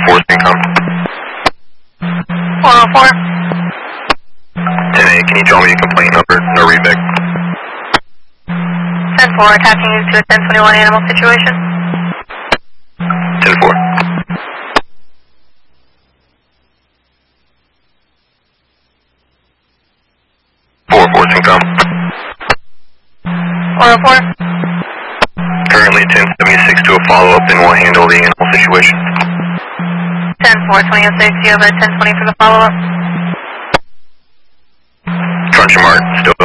4 income. 404. 10-8, can you tell me your complaint number? No readback. 10-4, attaching you to a 1021 animal situation. 10-4. 404 income. 404. Currently 1076 to a follow-up, and we'll handle the animal situation. 10-4, 2006, you have a 1020 for the follow-up. Crunch and Mart, still